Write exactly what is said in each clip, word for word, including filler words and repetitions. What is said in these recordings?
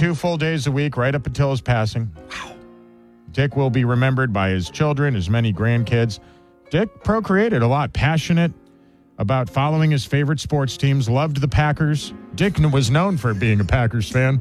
two full days a week right up until his passing. Wow. Dick will be remembered by his children, his many grandkids. Dick procreated a lot, passionate about following his favorite sports teams, loved the Packers. Dick was known for being a Packers fan.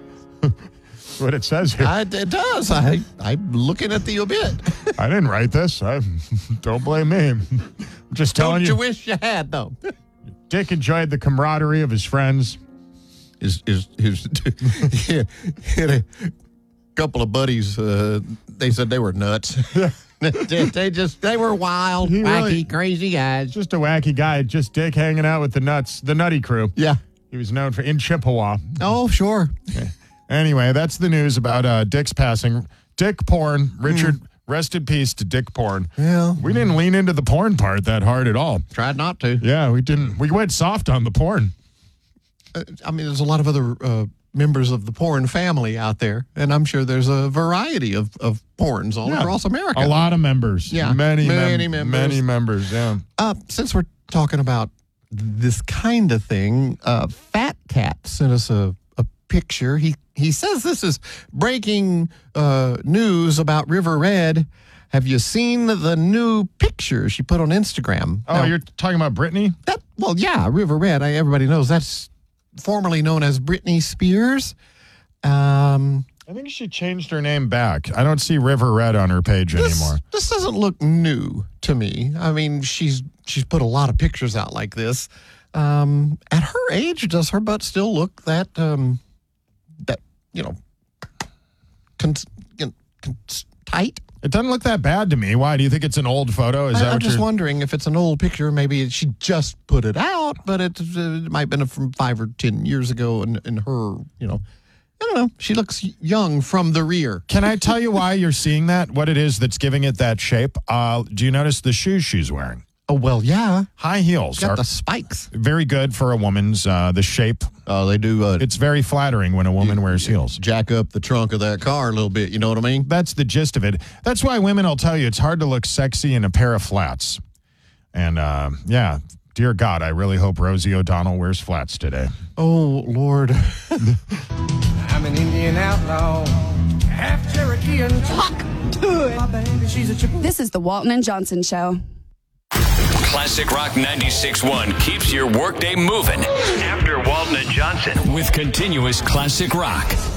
That's what it says here. I, it does. I, I'm looking at the obit. I didn't write this. I, don't blame me. I'm just telling Don't you. you wish you had, though? Dick enjoyed the camaraderie of his friends. His, his, his, he had a couple of buddies. Uh, they said they were nuts. they just, they were wild, He wacky, really- crazy guys. Just a wacky guy. Just Dick hanging out with the nuts, the Nutty Crew. Yeah. He was known for in Chippewa. Oh, sure. Anyway, that's the news about uh, Dick's passing. Dick Porn, Richard, mm. rest in peace to Dick Porn. Yeah. We didn't lean into the porn part that hard at all. Tried not to. Yeah, we didn't. We went soft on the porn. Uh, I mean, there's a lot of other uh, members of the porn family out there, and I'm sure there's a variety of, of porns all yeah. across America. A lot of members. Yeah. Many, many mem- members. Many members, yeah. Uh, since we're talking about this kind of thing, uh, Fat Cat sent us a, a picture. He he says this is breaking uh, news about River Red. Have you seen the new picture she put on Instagram? Oh, Now, you're talking about Britney? that, well, yeah, River Red. I, everybody knows that's formerly known as Britney Spears. Um, I think she changed her name back. I don't see River Red on her page this, anymore. This doesn't look new to me. I mean, she's she's put a lot of pictures out like this. Um, at her age, does her butt still look that um, that you know, con- con- con- tight? It doesn't look that bad to me. Why? Do you think it's an old photo? Is I, that I'm what just you're... wondering if it's an old picture. Maybe she just put it out, but it, it might have been from five or ten years ago. And, and her, you know, I don't know. She looks young from the rear. Can I tell you why you're seeing that? What it is that's giving it that shape? Uh, do you notice the shoes she's wearing? Oh, well, yeah. High heels Got are the spikes. very good for a woman's, uh, the shape. Oh, they do. Uh, It's very flattering when a woman wears heels. jack up the trunk of that car a little bit. You know what I mean? That's the gist of it. That's why women will tell you it's hard to look sexy in a pair of flats. And, uh, yeah, dear God, I really hope Rosie O'Donnell wears flats today. Oh, Lord. I'm an Indian outlaw, half Cherokee and talk to it. My baby, she's a Chippewa. This is the Walton and Johnson Show. Classic Rock ninety-six point one keeps your workday moving. After Walton and Johnson with continuous classic rock.